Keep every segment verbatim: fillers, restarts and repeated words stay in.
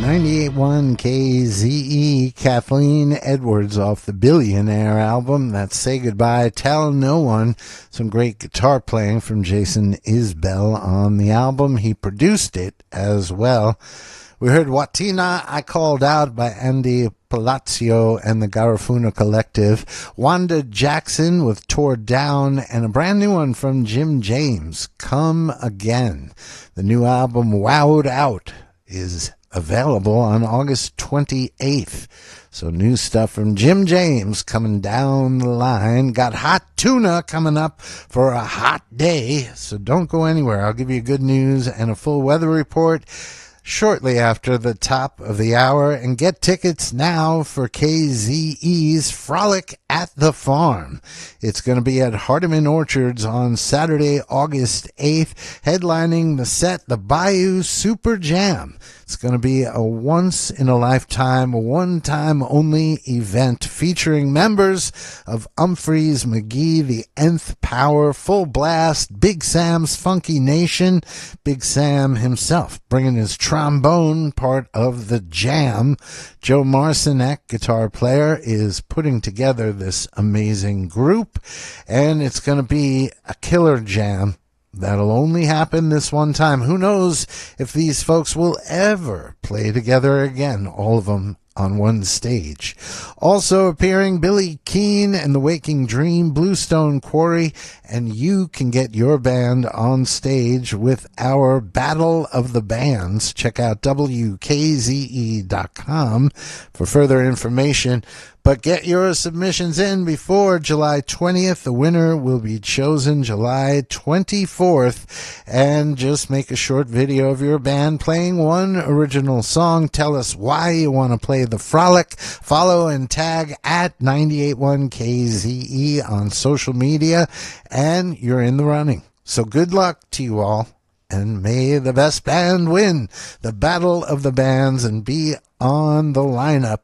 ninety-eight point one K Z E, Kathleen Edwards off the Billionaire album. That's Say Goodbye, Tell No One. Some great guitar playing from Jason Isbell on the album. He produced it as well. We heard Watina, I Called Out by Andy Palazzo and the Garifuna Collective. Wanda Jackson with Tore Down, and a brand new one from Jim James, Come Again. The new album, Wowed Out, is available on August twenty-eighth. So new stuff from Jim James coming down the line. Got Hot Tuna coming up for a hot day, so don't go anywhere. I'll give you good news and a full weather report shortly after the top of the hour. And get tickets now for K Z E's Frolic at the Farm. It's going to be at Hardiman Orchards on Saturday, August eighth, headlining the set, the Bayou Super Jam. It's going to be a once-in-a-lifetime, one-time-only event featuring members of Humphreys McGee, the Nth Power, Full Blast, Big Sam's Funky Nation, Big Sam himself bringing his trombone, part of the jam. Joe Marcinek, guitar player, is putting together this amazing group, and it's going to be a killer jam. That'll only happen this one time. Who knows if these folks will ever play together again, all of them on one stage. Also appearing, Billy Keane and the Waking Dream, Bluestone Quarry, and you can get your band on stage with our Battle of the Bands. Check out W K Z E dot com for further information. But get your submissions in before July twentieth. The winner will be chosen July twenty-fourth. And just make a short video of your band playing one original song. Tell us why you want to play the Frolic. Follow and tag at ninety-eight point one K Z E on social media, and you're in the running. So good luck to you all, and may the best band win the Battle of the Bands and be on the lineup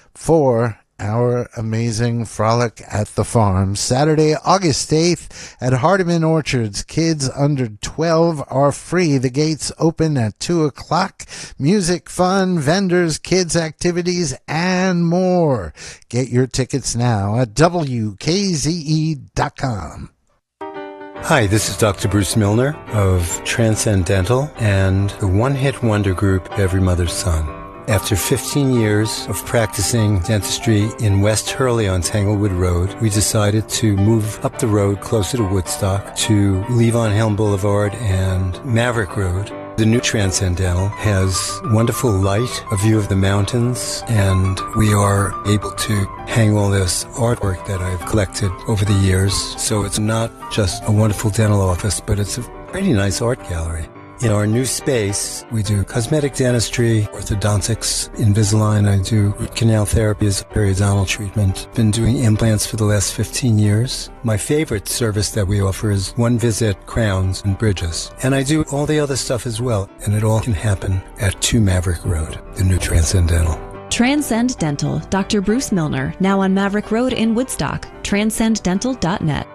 for our amazing Frolic at the Farm. Saturday, August eighth at Hardiman Orchards. Kids under twelve are free. The gates open at two o'clock. Music, fun, vendors, kids activities, and more. Get your tickets now at W K Z E dot com. Hi, this is Doctor Bruce Milner of Transcendental and the one-hit wonder group Every Mother's Son. After fifteen years of practicing dentistry in West Hurley on Tanglewood Road, we decided to move up the road closer to Woodstock to Levon Helm Boulevard and Maverick Road. The new Transcendental has wonderful light, a view of the mountains, and we are able to hang all this artwork that I've collected over the years. So it's not just a wonderful dental office, but it's a pretty nice art gallery. In our new space, we do cosmetic dentistry, orthodontics, Invisalign. I do root canal therapy as a periodontal treatment. Been doing implants for the last fifteen years. My favorite service that we offer is one-visit crowns and bridges. And I do all the other stuff as well. And it all can happen at two Maverick Road, the new Transcendental. Transcend Dental, Doctor Bruce Milner, now on Maverick Road in Woodstock. transcend dental dot net.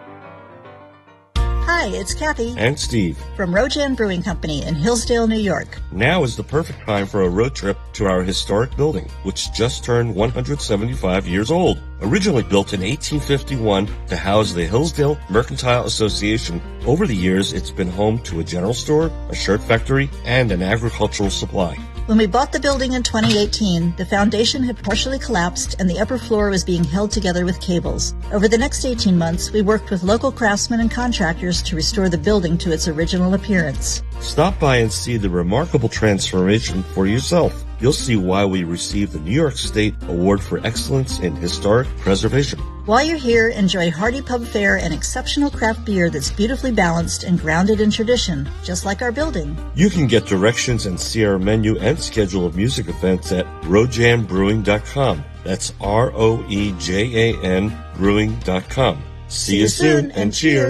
Hi, it's Kathy and Steve from Rojan Brewing Company in Hillsdale, New York. Now is the perfect time for a road trip to our historic building, which just turned one hundred seventy-five years old. Originally built in eighteen fifty-one to house the Hillsdale Mercantile Association, over the years it's been home to a general store, a shirt factory, and an agricultural supply. When we bought the building in twenty eighteen, the foundation had partially collapsed and the upper floor was being held together with cables. Over the next eighteen months, we worked with local craftsmen and contractors to restore the building to its original appearance. Stop by and see the remarkable transformation for yourself. You'll see why we received the New York State Award for Excellence in Historic Preservation. While you're here, enjoy hearty pub fare and exceptional craft beer that's beautifully balanced and grounded in tradition, just like our building. You can get directions and see our menu and schedule of music events at rojan brewing dot com. That's R O E J A N brewing dot com. See, see you soon, and cheers. cheers.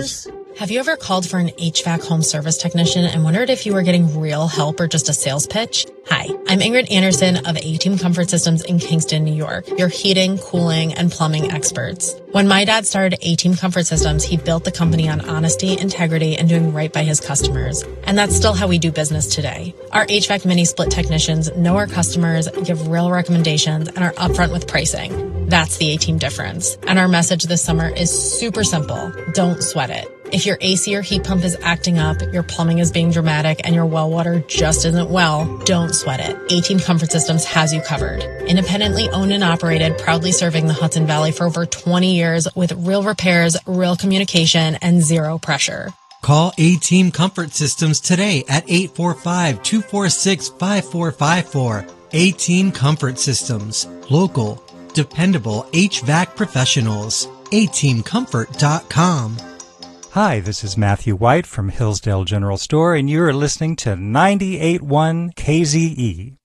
Have you ever called for an H V A C home service technician and wondered if you were getting real help or just a sales pitch? Hi, I'm Ingrid Anderson of A-Team Comfort Systems in Kingston, New York, your heating, cooling, and plumbing experts. When my dad started A-Team Comfort Systems, he built the company on honesty, integrity, and doing right by his customers. And that's still how we do business today. Our H V A C mini-split technicians know our customers, give real recommendations, and are upfront with pricing. That's the A-Team difference. And our message this summer is super simple. Don't sweat it. If your A C or heat pump is acting up, your plumbing is being dramatic, and your well water just isn't well, don't sweat it. A-Team Comfort Systems has you covered. Independently owned and operated, proudly serving the Hudson Valley for over twenty years with real repairs, real communication, and zero pressure. Call A-Team Comfort Systems today at eight four five, two four six, five four five four. A-Team Comfort Systems. Local, dependable H V A C professionals. A team comfort dot com. Hi, this is Matthew White from Hillsdale General Store, and you're listening to ninety-eight point one K Z E.